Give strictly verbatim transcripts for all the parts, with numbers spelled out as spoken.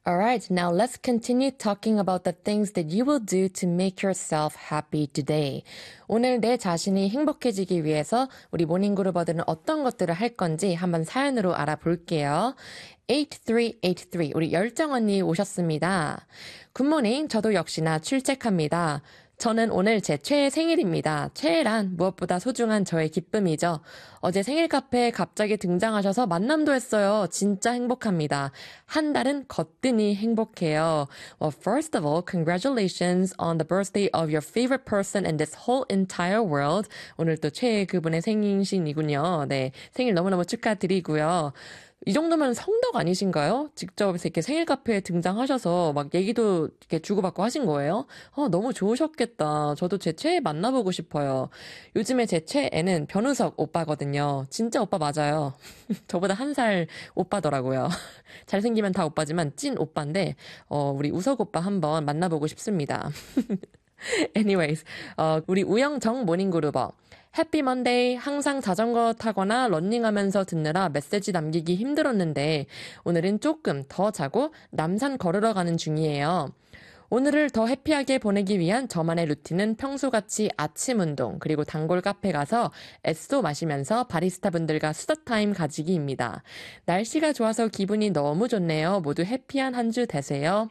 Alright, now let's continue talking about the things that you will do to make yourself happy today. 오늘 내 자신이 행복해지기 위해서 우리 모닝그룹어들은 어떤 것들을 할 건지 한번 사연으로 알아볼게요. 팔삼팔삼, 우리 열정 언니 오셨습니다. 굿모닝, 저도 역시나 출첵합니다. 저는 오늘 제 최애 생일입니다. 최애란 무엇보다 소중한 저의 기쁨이죠. 어제 생일 카페에 갑자기 등장하셔서 만남도 했어요. 진짜 행복합니다. 한 달은 거뜬히 행복해요. Well, first of all, congratulations on the birthday of your favorite person in this whole entire world. 오늘 또 최애 그분의 생신이군요. 네, 생일 너무너무 축하드리고요. 이 정도면 성덕 아니신가요? 직접 이렇게 생일 카페에 등장하셔서 막 얘기도 이렇게 주고받고 하신 거예요? 어, 너무 좋으셨겠다. 저도 제 최애 만나보고 싶어요. 요즘에 제 최애는 변우석 오빠거든요. 진짜 오빠 맞아요. 저보다 한 살 오빠더라고요. 잘생기면 다 오빠지만 찐 오빠인데 어, 우리 우석 오빠 한번 만나보고 싶습니다. Anyways, 어, 우리 우영정 모닝그룹어. 해피 먼데이, 항상 자전거 타거나 러닝하면서 듣느라 메시지 남기기 힘들었는데 오늘은 조금 더 자고 남산 걸으러 가는 중이에요. 오늘을 더 해피하게 보내기 위한 저만의 루틴은 평소같이 아침 운동 그리고 단골 카페 가서 에스오 마시면서 바리스타 분들과 수다 타임 가지기입니다. 날씨가 좋아서 기분이 너무 좋네요. 모두 해피한 한 주 되세요.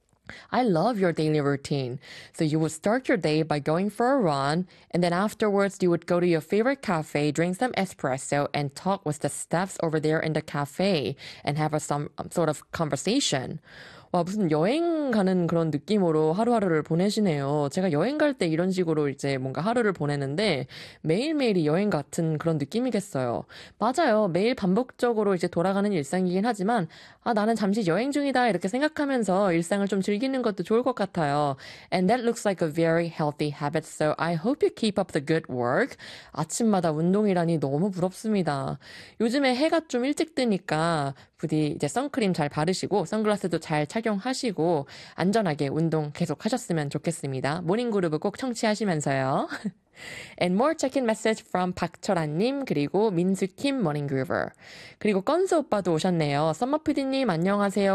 I love your daily routine. So you would start your day by going for a run, and then afterwards you would go to your favorite cafe, drink some espresso, and talk with the staffs over there in the cafe, and have a, some um, sort of conversation. 와, 무슨 여행 가는 그런 느낌으로 하루하루를 보내시네요. 제가 여행 갈 때 이런 식으로 이제 뭔가 하루를 보내는데 매일매일이 여행 같은 그런 느낌이겠어요. 맞아요. 매일 반복적으로 이제 돌아가는 일상이긴 하지만 아, 나는 잠시 여행 중이다 이렇게 생각하면서 일상을 좀 즐기는 것도 좋을 것 같아요. And that looks like a very healthy habit. So I hope you keep up the good work. 아침마다 운동이라니 너무 부럽습니다. 요즘에 해가 좀 일찍 뜨니까 부디 이제 선크림 잘 바르시고 선글라스도 잘 착용하시고 안전하게 운동 계속 하셨으면 좋겠습니다. 모닝그룹을 꼭 청취하시면서요. And more check-in message from 박철아님 그리고 민수킴 모닝그루버 그리고 건스 오빠도 오셨네요. 썸머피디님 안녕하세요.